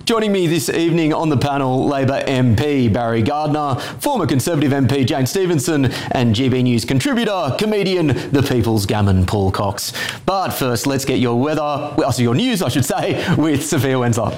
Joining me this evening on the panel, Labor MP Barry Gardiner, former Conservative MP Jane Stevenson, and GB News contributor, comedian, the People's Gammon, Paul Cox. But first, let's get your your news, I should say, with Sophia Wensler.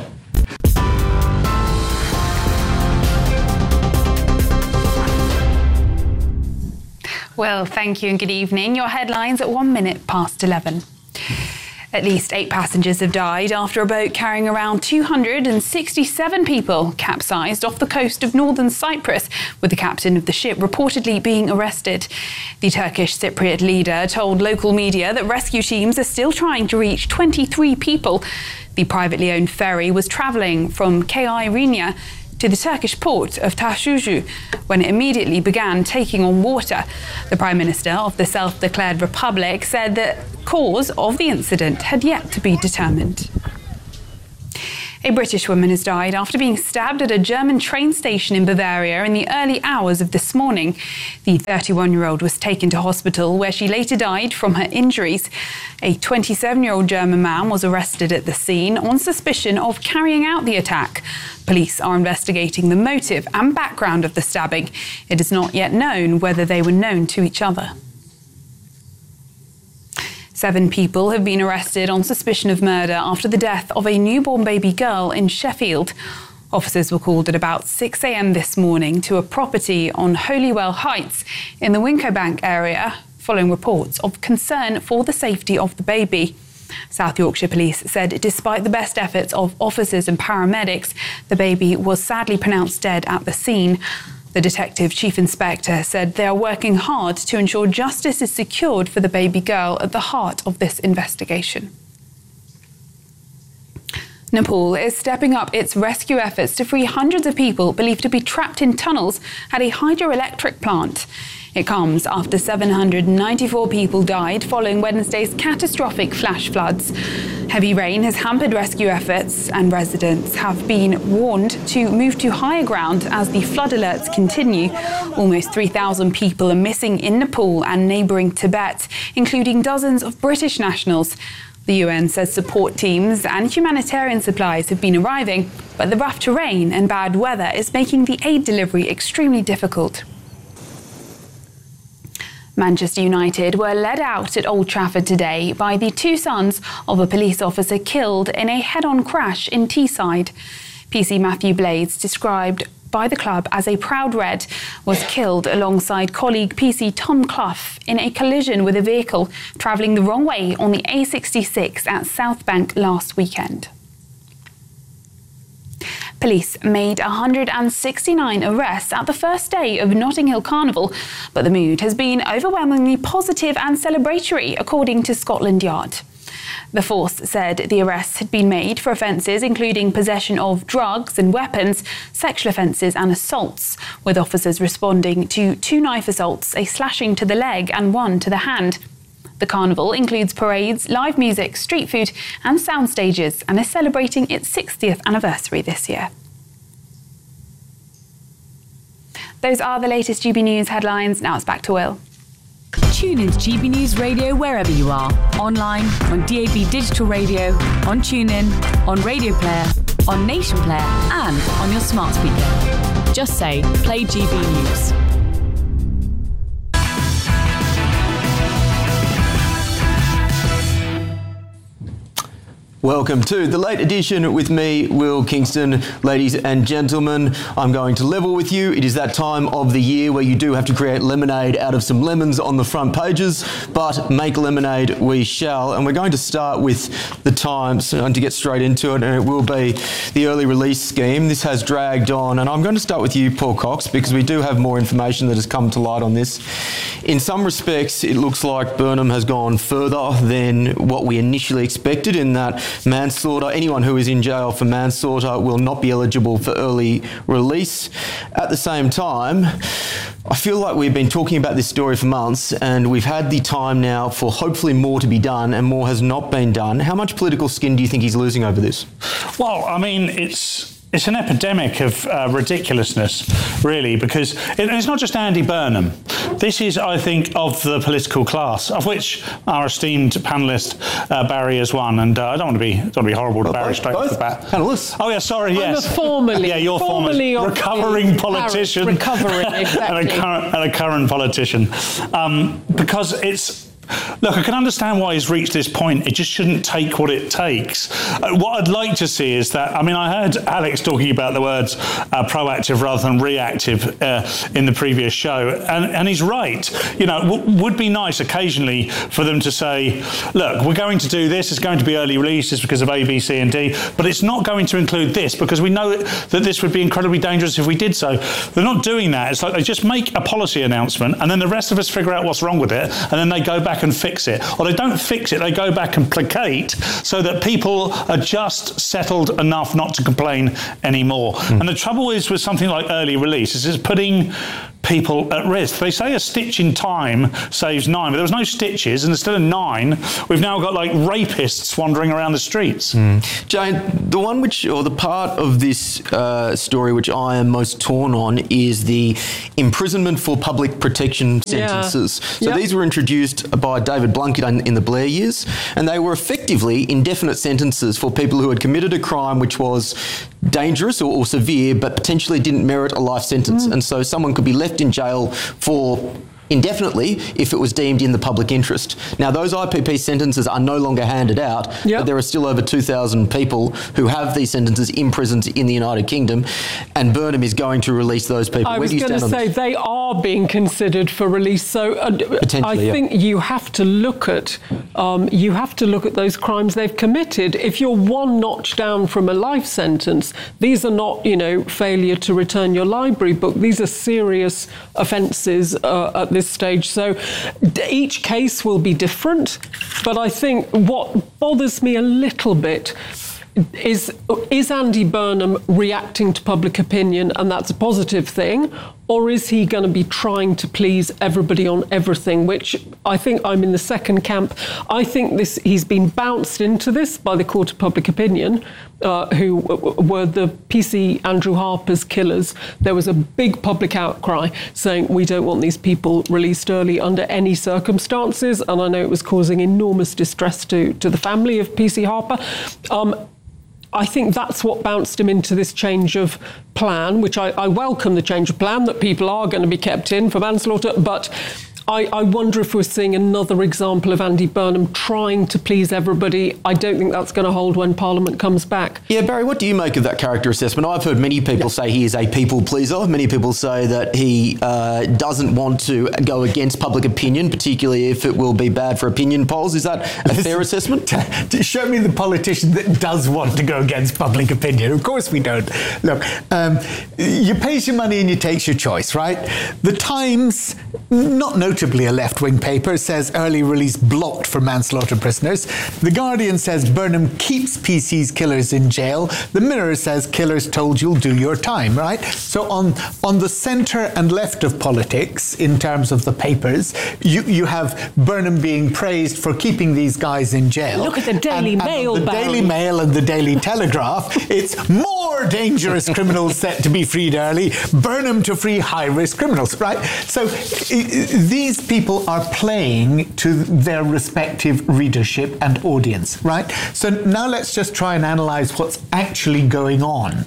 Well, thank you and good evening. Your headlines at 1 minute past 11. At least 8 passengers have died after a boat carrying around 267 people capsized off the coast of northern Cyprus, with the captain of the ship reportedly being arrested. The Turkish Cypriot leader told local media that rescue teams are still trying to reach 23 people. The privately owned ferry was travelling from K.I. Renia to the Turkish port of Taşucu when it immediately began taking on water. The Prime Minister of the self-declared republic said the cause of the incident had yet to be determined. A British woman has died after being stabbed at a German train station in Bavaria in the early hours of this morning. The 31-year-old was taken to hospital where she later died from her injuries. A 27-year-old German man was arrested at the scene on suspicion of carrying out the attack. Police are investigating the motive and background of the stabbing. It is not yet known whether they were known to each other. 7 people have been arrested on suspicion of murder after the death of a newborn baby girl in Sheffield. Officers were called at about 6 a.m. this morning to a property on Holywell Heights in the Wincobank area, following reports of concern for the safety of the baby. South Yorkshire Police said despite the best efforts of officers and paramedics, the baby was sadly pronounced dead at the scene. The Detective Chief Inspector said they are working hard to ensure justice is secured for the baby girl at the heart of this investigation. Nepal is stepping up its rescue efforts to free hundreds of people believed to be trapped in tunnels at a hydroelectric plant. It comes after 794 people died following Wednesday's catastrophic flash floods. Heavy rain has hampered rescue efforts, and residents have been warned to move to higher ground as the flood alerts continue. Almost 3,000 people are missing in Nepal and neighbouring Tibet, including dozens of British nationals. The UN says support teams and humanitarian supplies have been arriving, but the rough terrain and bad weather is making the aid delivery extremely difficult. Manchester United were led out at Old Trafford today by the 2 sons of a police officer killed in a head-on crash in Teesside. PC Matthew Blades, described by the club as a proud Red, was killed alongside colleague PC Tom Clough in a collision with a vehicle travelling the wrong way on the A66 at Southbank last weekend. Police made 169 arrests at the first day of Notting Hill Carnival, but the mood has been overwhelmingly positive and celebratory, according to Scotland Yard. The force said the arrests had been made for offences including possession of drugs and weapons, sexual offences and assaults, with officers responding to 2 knife assaults, a slashing to the leg and 1 to the hand. The carnival includes parades, live music, street food and sound stages, and is celebrating its 60th anniversary this year. Those are the latest GB News headlines. Now it's back to Will. Tune into GB News Radio wherever you are. Online, on DAB Digital Radio, on TuneIn, on Radio Player, on Nation Player and on your smart speaker. Just say, play GB News. Welcome to the late edition with me, Will Kingston. Ladies and gentlemen, I'm going to level with you. It is that time of the year where you do have to create lemonade out of some lemons on the front pages, but make lemonade we shall. And we're going to start with the Times and to get straight into it, and it will be the early release scheme. This has dragged on, and I'm going to start with you, Paul Cox, because we do have more information that has come to light on this. In some respects, it looks like Burnham has gone further than what we initially expected in that manslaughter. Anyone who is in jail for manslaughter will not be eligible for early release. At the same time, I feel like we've been talking about this story for months, and we've had the time now for hopefully more to be done, and more has not been done. How much political skin do you think he's losing over this? Well, I mean, it's it's an epidemic of ridiculousness, really, because it's not just Andy Burnham. This is, I think, of the political class, of which our esteemed panellist Barry is one. And I don't want to be horrible to Barry straight off the bat. Panellists. Oh yeah, sorry. Yes. I'm a formerly. Yeah, you're formerly recovering politician. Recovering, exactly. and a current politician, because it's. Look, I can understand why he's reached this point. It just shouldn't take what it takes. What I'd like to see is that, I mean, I heard Alex talking about the words proactive rather than reactive in the previous show, and he's right. You know, would be nice occasionally for them to say, look, we're going to do this, it's going to be early releases because of A, B, C and D, but it's not going to include this because we know that this would be incredibly dangerous if we did so. They're not doing that. It's like they just make a policy announcement and then the rest of us figure out what's wrong with it, and then they go back and fix it. Or they don't fix it, they go back and placate so that people are just settled enough not to complain anymore. And the trouble is with something like early release is it's putting people at risk. They say a stitch in time saves 9, but there was no stitches, and instead of 9, we've now got like rapists wandering around the streets. Jane, the one or the part of this story which I am most torn on is the imprisonment for public protection sentences. So these were introduced by David Blunkett in the Blair years, and they were effectively indefinite sentences for people who had committed a crime which was dangerous or severe, but potentially didn't merit a life sentence. And so someone could be left in jail for indefinitely if it was deemed in the public interest. Now, those IPP sentences are no longer handed out, but there are still over 2,000 people who have these sentences imprisoned in the United Kingdom, and Burnham is going to release those people. I was going to say they are being considered for release, so I think you have to look at those crimes they've committed. If you're one notch down from a life sentence, these are not, failure to return your library book. These are serious offences at this stage. So each case will be different, but I think what bothers me a little bit is Andy Burnham reacting to public opinion, and that's a positive thing, or is he going to be trying to please everybody on everything, which I think I'm in the second camp. I think he's been bounced into this by the Court of Public Opinion, who were the PC Andrew Harper's killers. There was a big public outcry saying we don't want these people released early under any circumstances, and I know it was causing enormous distress to the family of PC Harper. I think that's what bounced him into this change of plan, which I welcome the change of plan, that people are going to be kept in for manslaughter, but I wonder if we're seeing another example of Andy Burnham trying to please everybody. I don't think that's going to hold when Parliament comes back. Yeah, Barry, what do you make of that character assessment? I've heard many people say he is a people pleaser. Many people say that he doesn't want to go against public opinion, particularly if it will be bad for opinion polls. Is that a fair assessment? Show me the politician that does want to go against public opinion. Of course we don't. Look, you pays your money and you takes your choice, right? The Times, not notably a left-wing paper, says early release blocked for manslaughter prisoners. The Guardian says Burnham keeps PC's killers in jail. The Mirror says killers told you'll do your time, right? So on the centre and left of politics, in terms of the papers, you have Burnham being praised for keeping these guys in jail. Look at the Daily Mail, the Daily Mail and the Daily Telegraph. It's more dangerous criminals set to be freed early. Burnham to free high-risk criminals, right? So these people are playing to their respective readership and audience, right? So now let's just try and analyse what's actually going on.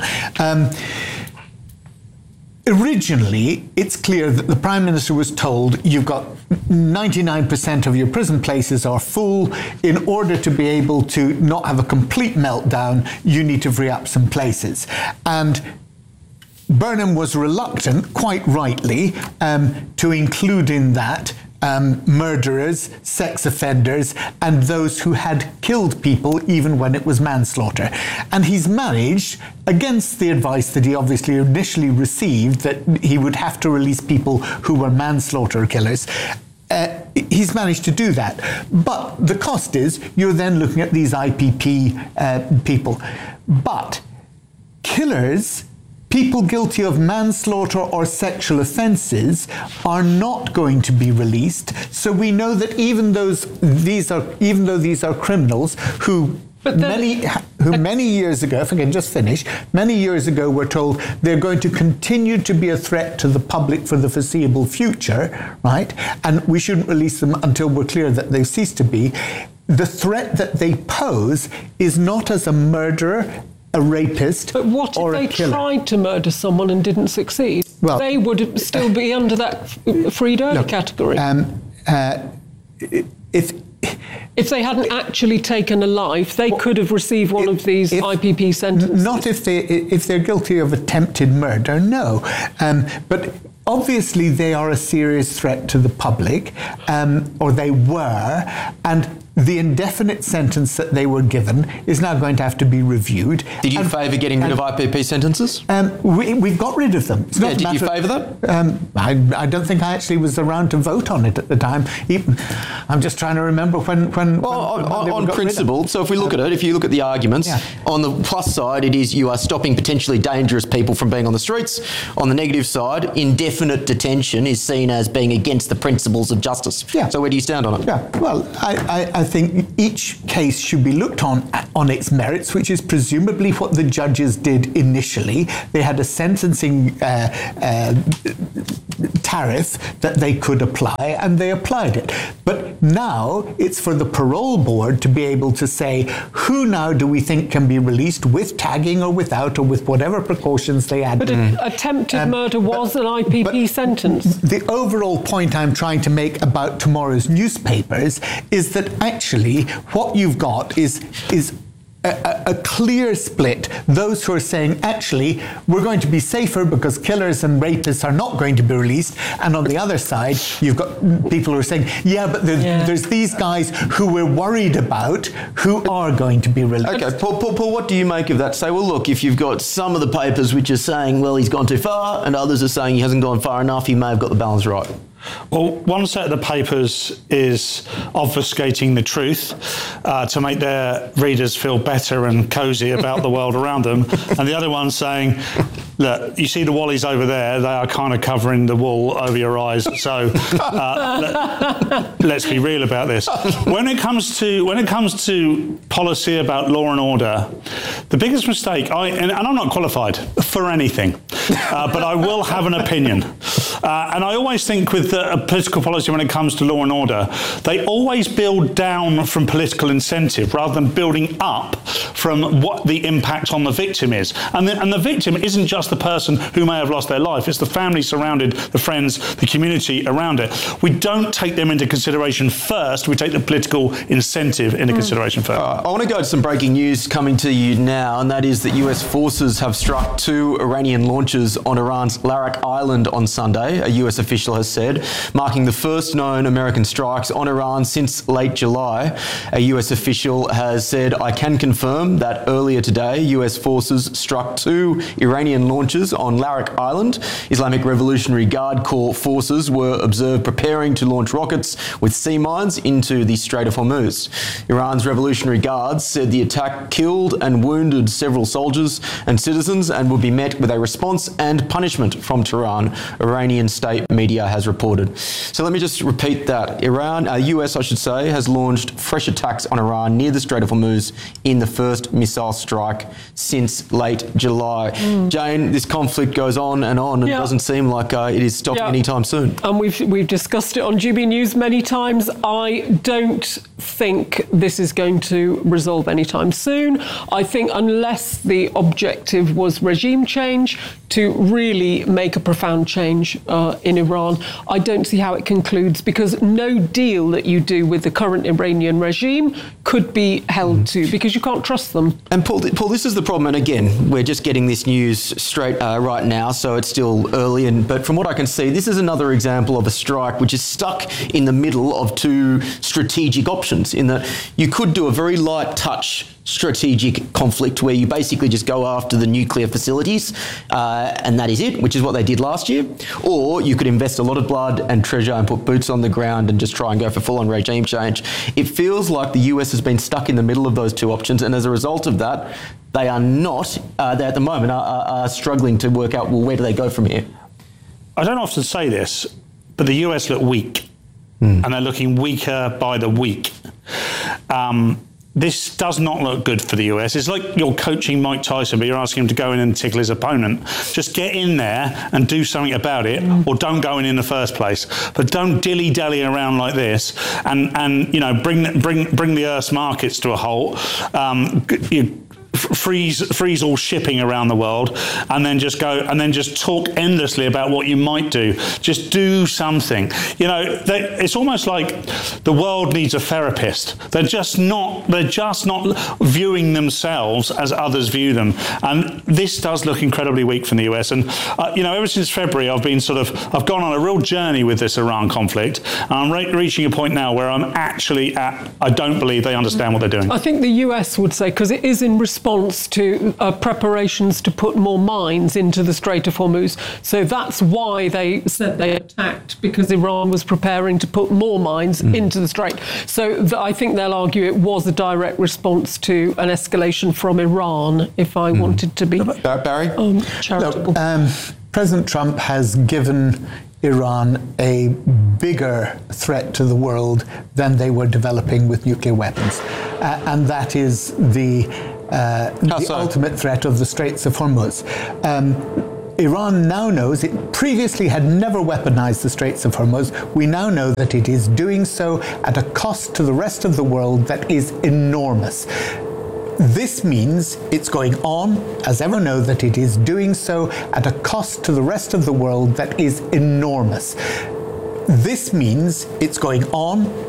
Originally, it's clear that the Prime Minister was told you've got 99% of your prison places are full. In order to be able to not have a complete meltdown, you need to free up some places. And Burnham was reluctant, quite rightly, to include in that murderers, sex offenders, and those who had killed people even when it was manslaughter. And he's managed, against the advice that he obviously initially received, that he would have to release people who were manslaughter killers. He's managed to do that. But the cost is, you're then looking at these IPP people. But killers, people guilty of manslaughter or sexual offences, are not going to be released. So we know that even though these are criminals who But many years ago, if I can just finish, many years ago were told they're going to continue to be a threat to the public for the foreseeable future, right? And we shouldn't release them until we're clear that they've ceased to be. The threat that they pose is not as a murderer, a rapist, but what or if they tried to murder someone and didn't succeed? Well, they would still be under that freed early category. If they hadn't actually taken a life, they could have received one of these IPP sentences. Not if they're guilty of attempted murder, no. But obviously they are a serious threat to the public, or they were, and the indefinite sentence that they were given is now going to have to be reviewed. Did you favour getting rid of IPP sentences? We've got rid of them. Did you favour that? I don't think I actually was around to vote on it at the time. I'm just trying to remember when on principle, so if we look at it, if you look at the arguments, on the plus side, it is you are stopping potentially dangerous people from being on the streets. On the negative side, indefinite detention is seen as being against the principles of justice. Yeah. So where do you stand on it? Yeah, well, I think each case should be looked on its merits, which is presumably what the judges did initially. They had a sentencing tariff that they could apply, and they applied it. But now it's for the parole board to be able to say, who now do we think can be released with tagging or without, or with whatever precautions they had. But attempted murder was an IPP sentence. The overall point I'm trying to make about tomorrow's newspapers is that actually what you've got is a clear split. Those who are saying, actually, we're going to be safer because killers and rapists are not going to be released. And on the other side, you've got people who are saying, but there's these guys who we're worried about who are going to be released. Okay, Paul, what do you make of that? Say, well, look, if you've got some of the papers which are saying, well, he's gone too far, and others are saying he hasn't gone far enough, he may have got the balance right. Well, one set of the papers is obfuscating the truth to make their readers feel better and cosy about the world around them. And the other one's saying, look, you see the wallies over there, they are kind of covering the wool over your eyes. So let's be real about this. When it comes to policy about law and order, the biggest mistake, and I'm not qualified for anything, but I will have an opinion. And I always think with political policy when it comes to law and order, they always build down from political incentive rather than building up from what the impact on the victim is. And the victim isn't just the person who may have lost their life, it's the family surrounded, the friends, the community around it. We don't take them into consideration first, we take the political incentive into consideration first. I want to go to some breaking news coming to you now, and that is that US forces have struck 2 Iranian launches on Iran's Larak Island on Sunday, a US official has said, marking the first known American strikes on Iran since late July. A US official has said, I can confirm that earlier today, US forces struck 2 Iranian launches on Larak Island. Islamic Revolutionary Guard Corps forces were observed preparing to launch rockets with sea mines into the Strait of Hormuz. Iran's Revolutionary Guards said the attack killed and wounded several soldiers and citizens and would be met with a response and punishment from Tehran, Iranian state media has reported. So let me just repeat that. US, I should say, has launched fresh attacks on Iran near the Strait of Hormuz in the first missile strike since late July. Jane, this conflict goes on and it doesn't seem like it is stopping anytime soon. And we've discussed it on GB News many times. I don't think this is going to resolve anytime soon. I think unless the objective was regime change to really make a profound change in Iran, I don't see how it concludes, because no deal that you do with the current Iranian regime could be held to, because you can't trust them. And Paul, this is the problem, and again, we're just getting this news straight right now, so it's still early, but from what I can see, this is another example of a strike which is stuck in the middle of 2 strategic options, in that you could do a very light touch strategic conflict where you basically just go after the nuclear facilities and that is it, which is what they did last year. Or you could invest a lot of blood and treasure and put boots on the ground and just try and go for full-on regime change. It feels like the US has been stuck in the middle of those 2 options, and as a result of that, they are not, they at the moment are struggling to work out, well, where do they go from here? I don't often say this, but the US look weak, and they're looking weaker by the week. this does not look good for the US. It's like you're coaching Mike Tyson, but you're asking him to go in and tickle his opponent. Just get in there and do something about it, or don't go in the first place. But don't dilly-dally around like this and bring the Earth's markets to a halt. Freeze all shipping around the world, and then just talk endlessly about what you might do. Just do something. It's almost like the world needs a therapist. They're just not viewing themselves as others view them. And this does look incredibly weak from the US. And ever since February, I've gone on a real journey with this Iran conflict. And I'm reaching a point now where I'm actually I don't believe they understand what they're doing. I think the US would say, because it is in response to preparations to put more mines into the Strait of Hormuz. So that's why they said they attacked, because Iran was preparing to put more mines into the Strait. So I think they'll argue it was a direct response to an escalation from Iran, if I wanted to be Barry? charitable. President Trump has given Iran a bigger threat to the world than they were developing with nuclear weapons. And that is the ultimate threat of the Straits of Hormuz. Iran now knows, it previously had never weaponized the Straits of Hormuz. We now know that it is doing so at a cost to the rest of the world that is enormous. This means it's going on, as ever know that it is doing so at a cost to the rest of the world that is enormous. This means it's going on,